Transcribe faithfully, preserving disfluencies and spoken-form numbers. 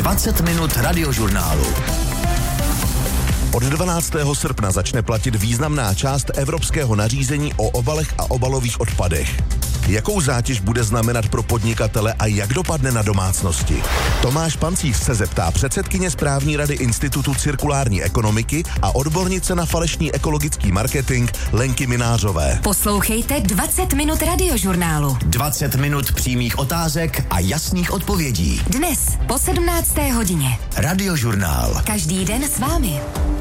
dvacet minut radiožurnálu. Od dvanáctého srpna začne platit významná část evropského nařízení o obalech a obalových odpadech. Jakou zátěž bude znamenat pro podnikatele a jak dopadne na domácnosti? Tomáš Pancíř se zeptá předsedkyně správní rady Institutu cirkulární ekonomiky a odbornice na falešný ekologický marketing Lenky Minářové. Poslouchejte dvacet minut radiožurnálu. dvacet minut přímých otázek a jasných odpovědí. Dnes po sedmnácté hodině. Radiožurnál. Každý den s vámi.